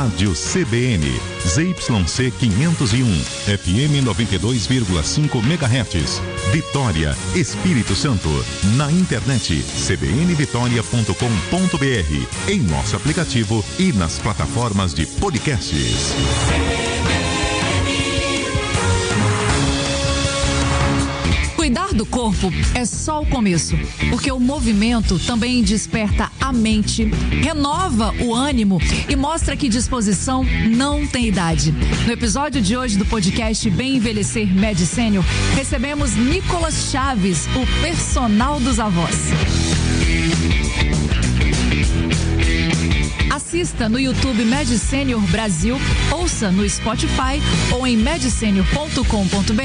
Rádio CBN, ZYC 501, FM 92,5 MHz, Vitória, Espírito Santo. Na internet, cbnvitoria.com.br, em nosso aplicativo e nas plataformas de podcasts. Cuidar do corpo é só o começo, porque o movimento também desperta a mente, renova o ânimo e mostra que disposição não tem idade. No episódio de hoje do podcast Bem Envelhecer Med Senior, recebemos Nicolas Chaves, o personal dos avós. Assista no YouTube Med Senior Brasil, ouça no Spotify ou em medsenior.com.br